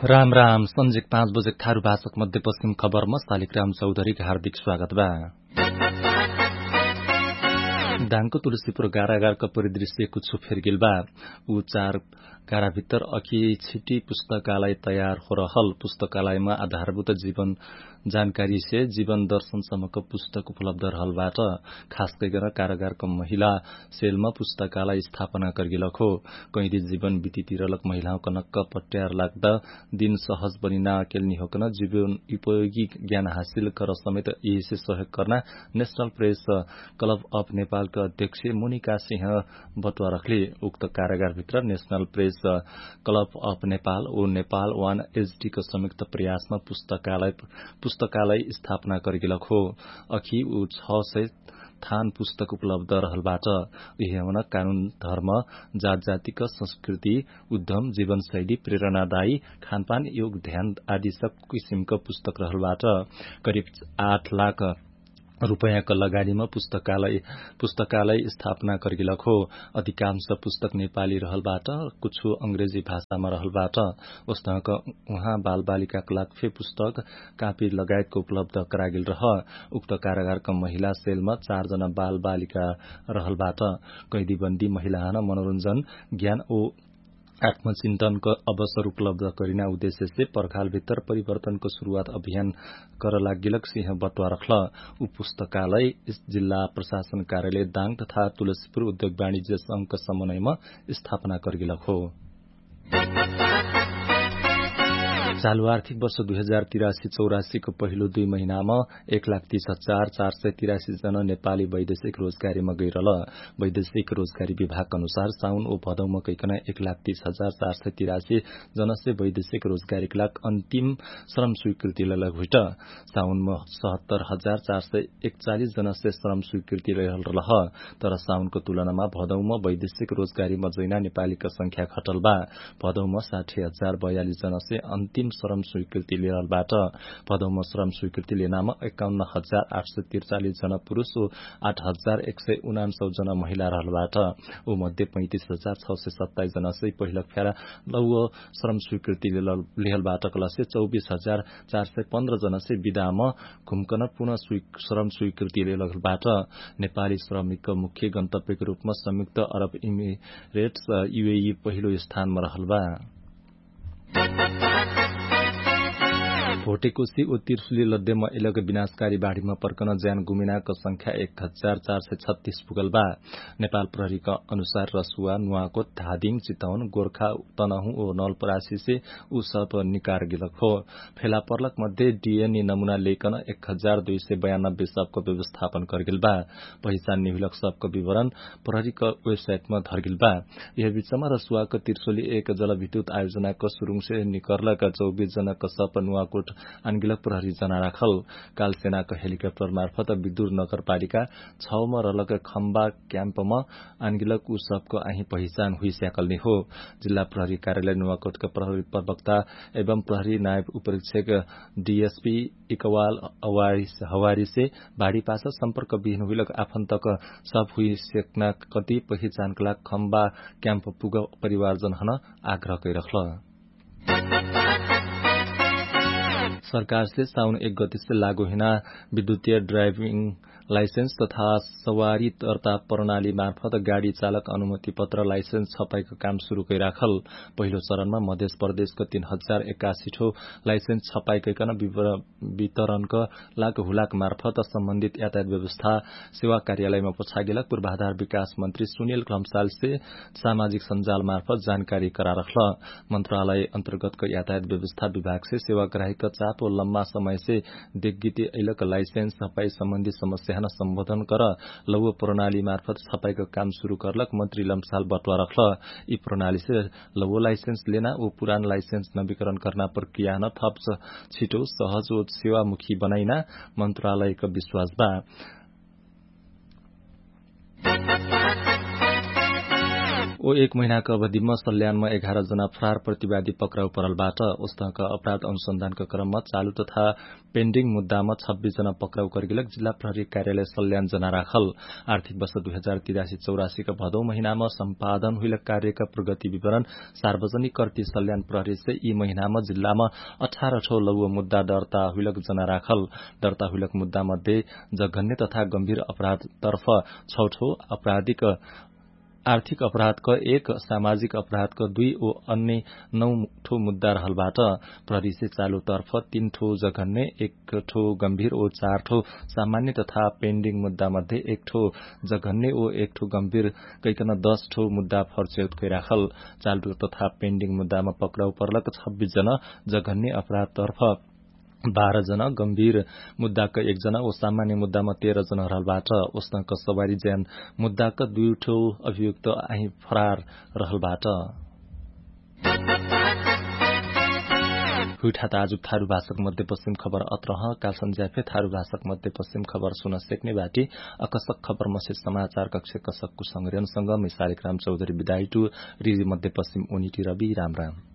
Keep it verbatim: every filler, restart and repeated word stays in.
राम राम संजेक पाँच बजे थारू भाषक मध्यपश्चिम खबरमा शालिग्राम चौधरीको हार्दिक स्वागत बा। दाङको तुलसीपुर कारागारका परिदृश्य कुछु फेरगिल बा। ऊ चार काराभित्र अखि छिटी पुस्तकालय तयार हो रहल। पुस्तकालयमा आधारभूत जीवन जानकारी से जीवन दर्शन सम्मको पुस्तक उपलब्ध रहलबाट खास गरी कारागारका महिला सेलमा पुस्तकालय स्थापना करगिलक हो। कैदी जीवन बितितिरलक महिलाओं कनक्क पट्यार लाग्दा दिन सहज बनिना केल्नी होकन जीवन उपयोगी ज्ञान हासिल कर समेत यही से सहयोग करना नेशनल प्रेस क्लब अफ नेपालका अध्यक्ष मोनिका सिंह बतुवा रखले। उक्त कारागारभित्र national press club of Nepal oh Nepal one HD को संयुक्त प्रयासमा पुस्तकालय पुस्तकालय स्थापना करगिलक हो। अखि ऊ छ सय थान पुस्तक उपलब्ध रहलबाट यही हुन कानून, धर्म, जात जातिक संस्कृति, उद्यम, जीवनशैली, प्रेरणादायी, खानपान, योग, ध्यान आदि सब किसिमका पुस्तक रहलबाट करिब आठ लाख रूपैयाँका लगानीमा पुस्तकालय पुस्तकालय स्थापना करगिलक हो। अधिकांश पुस्तक नेपाली रहलबाट कुछ अंग्रेजी भाषामा रहलबाट वस्तुका उहाँ बाल बालिकाका लागि पुस्तक कापी लगायतको उपलब्ध गरागिल रह। उक्त कारागारका महिला सेलमा चारजना बाल बालिका रहलबाट कैदीबन्दी महिलाहन मनोरञ्जन, ज्ञान ओ आत्मचिन्तनको अवसर उपलब्ध गरिना उद्देश्य से पर्खालभित्र परिवर्तनको शुरूआत अभियान कर लागिलक सिंह बतुवा रखल। ऊ पुस्तकालय जिल्ला प्रशासन कार्यालय दाङ तथा तुलसीपुर उद्योग वाणिज्य संघका समन्वयमा स्थापना करगिलक हो। चालू आर्थिक वर्ष दुई हजार तिरासी चौरासी को पहिलो दुई महिनामा एक लाख तीस हजार चार सय तिरासी जना नेपाली वैदेशिक रोजगारीमा गइरल। वैदेशिक रोजगारी विभाग अनुसार साउन ओ भदौमा कैकन एक लाख तीस हजार चार सय तिरासी जना से वैदेशिक रोजगारी लाख अंतिम श्रम स्वीकृति लग साउनमा सत्तर हजार चार सय एकचालिस जना से श्रम स्वीकृति रह। तर साउनको तुलनामा भदौमा वैदेशिक रोजगारीमा जैना नेपालीका संख्या घटल बा। भदौमा साठी हजार बयालिस जना से अंतिम श्रम स्वीकृति लेहलबाट भदौमा श्रम स्वीकृति लेनामा एकाउन्न हजार आठ सय त्रिचालिस जना पुरूष ओ आठ हजार एक सय उनासौ जना महिला रहलबाट ओ मध्ये पैंतिस हजार छ सय सत्ताइस जना से पहिला फेरा लौ श्रम स्वीकृति लेहलबाट कलसे चौबीस हजार चार सय पन्ध्र जना से विदामा घुमकन पुनः श्रम स्वीकृति लेहलबाट नेपाली श्रमिकको मुख्य गन्तव्यको रूपमा संयुक्त अरब इमिरेट्स यूएई पहिलो स्थानमा रहलबा। भोटेकोशी ओ तिर्सुली लद्देमा इलग विनाशकारी बाढ़ीमा पर्कन ज्यान गुमिनाको संख्या एक हजार चार सय छत्तीस पुगल बा। नेपाल प्रहरीका अनुसार रसुवा, नुवाकोट, धादिङ, चितवन, गोर्खा, तनहु ओ नलपरासी से ऊ सब निकार गिलक हो। फेला पर्लक मध्ये डीएनए नमूना लेकन एक हजार दुई सय बयानब्बे सबको व्यवस्थापन करगिल बा। पहिचान निहुलक सबको विवरण प्रहरीका वेबसाइटमा धरगिल बा। यह बीचमा रसुवाको तिर्सुली एक जलविद्युत आयोजनाको सुरुङ से निकर्लका चौबीस जनाको सब नुवाकोट अनगिलक प्रहरी जना राखल। काल सेनाको हेलिकप्टर मार्फत विदुर नगरपालिका छमा रलक खम्बा क्याम्पमा अनगिलक ऊ सबको आही पहिचान हुइसक्याकल नि हो। जिल्ला प्रहरी कार्यालय नुवाकोटका प्रहरी प्रवक्ता एवं प्रहरी नायब उपरीक्षक डीएसपी इकबाल हवारी से बाढ़ी पास सम्पर्क विहीन हुइलक आफन्तक सब हुइसक्ना कति पहिचानका लागि खम्बा क्याम्प पुग परिवारजन हन आग्रह गरिरखल। सरकार से साउन एक गति से लागू हिना विद्युतीय ड्राइभिंग लाइसेंस तथा सवारी दर्ता प्रणाली मार्फत गाड़ी चालक अनुमति पत्र लाइसेंस छपाईको काम शुरू गरिराखल। पहिलो चरणमा मध्य प्रदेशको तीन हजार एकासी ठो लाइसेंस छपाई गरिकन वितरणको लागि हुलाक मार्फत सम्बन्धित यातायात व्यवस्था सेवा कार्यालयमा पछागिलक पूर्वाधार विकास मन्त्री सुनिल लम्साल से सामाजिक सञ्जाल मार्फत जानकारी करारखल। मन्त्रालय अन्तर्गतको यातायात व्यवस्था विभाग से सेवाग्राहीका चाप ओ लम्बा समय से देखगिती ऐलक लाइसेंस छपाई सम्बन्धी समस्या सम्बोधन कर लघु प्रणाली मार्फत छपाईको काम शुरू करलक मन्त्री लम्साल बटुवा रखल। यी प्रणाली से लघु लाइसेंस लेना ओ पुरान लाइसेंस नवीकरण करना प्रक्रिया न थप छिटो सहज ओ सेवामुखी बनाइना मन्त्रालयको विश्वास बा। ओ एक महिनाको अवधिमा सल्यानमा एघार जना फरार प्रतिवादी पक्राउ परलबाट उस्तका अपराध अनुसन्धानका क्रममा चालू तथा पेन्डिङ मुद्दामा छब्बीस जना पक्राउ करगिलक जिल्ला प्रहरी कार्यालय सल्यान जना राखल। आर्थिक वर्ष दुई हजार तिरासी चौरासीका भदौ महिनामा सम्पादन हुइलक कार्यका प्रगति विवरण सार्वजनिक करती सल्यान प्रहरी से यी महिनामा जिल्लामा अठारह ठो लघु मुद्दा दर्ता हुइलक जना राखल। दर्ता हुइलक मुद्दा मध्ये जघन्य तथा गम्भीर अपराधतर्फ छ ठो, आपराधिक आर्थिक अपराधका एक, सामाजिक अपराधका दुई ओ अन्य नौ ठो मुद्दा रहलबाट प्रहरी से चालू तर्फ तीन ठो जघन्य, एक ठो गम्भीर ओ चार ठो सामान्य तथा पेन्डिङ मुद्दा मध्ये एक ठो जघन्य ओ एक ठो गम्भीर कैकन दस ठो मुद्दा फर्चेउत राखल। चालू तथा पेन्डिङ मुद्दामा पक्राउ पर्लक छब्बीस जना, जघन्य अपराधतर्फ बाह्र जना, गम्भीर मुद्दाका एक जना ओ सामान्य मुद्दामा तेह्र जना रहलबाट उस्तक सवारी ज्यान मुद्दाका दुई ठो अभियुक्त आही फरार रहलबाट। हुइठा ताजुक थारू भाषक मध्यपश्चिम खबर अत्रह काल संज्याफे थारू भाषक मध्यपश्चिम खबर सुन सेक्ने बाटी अकसक खबर मसे समाचार कक्ष कसकको संग्रहणसँग मिसालिक राम चौधरी विदाई टू रिजी मध्यपश्चिम उनिटी रवि राम राम।